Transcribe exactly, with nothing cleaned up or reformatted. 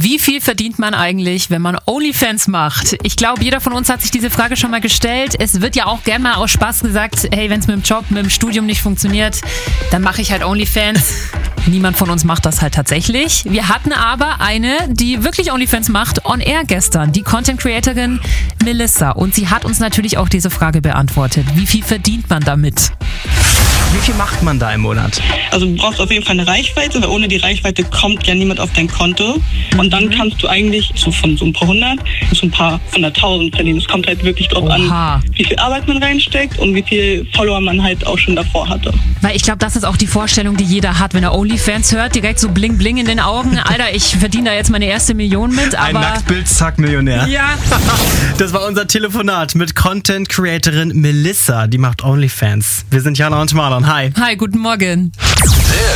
Wie viel verdient man eigentlich, wenn man OnlyFans macht? Ich glaube, jeder von uns hat sich diese Frage schon mal gestellt. Es wird ja auch gerne mal aus Spaß gesagt, hey, wenn es mit dem Job, mit dem Studium nicht funktioniert, dann mache ich halt OnlyFans. Niemand von uns macht das halt tatsächlich. Wir hatten aber eine, die wirklich OnlyFans macht, on air gestern, die Content-Creatorin Melissa. Und sie hat uns natürlich auch diese Frage beantwortet. Wie viel verdient man damit? Wie viel macht man da im Monat? Also du brauchst auf jeden Fall eine Reichweite, weil ohne die Reichweite kommt ja niemand auf dein Konto. Und dann kannst du eigentlich so von so ein paar hundert zu ein paar hunderttausend verdienen. Es kommt halt wirklich drauf Oha. an, wie viel Arbeit man reinsteckt und wie viel Follower man halt auch schon davor hatte. Weil ich glaube, das ist auch die Vorstellung, die jeder hat, wenn er OnlyFans hört. Direkt so bling bling in den Augen. Alter, ich verdiene da jetzt meine erste Million mit. Aber Ein Nacktbild, zack, Millionär. Ja. Das war unser Telefonat mit Content-Creatorin Melissa. Die macht OnlyFans. Wir sind Jana und Marlon. Hi. Hi, guten Morgen.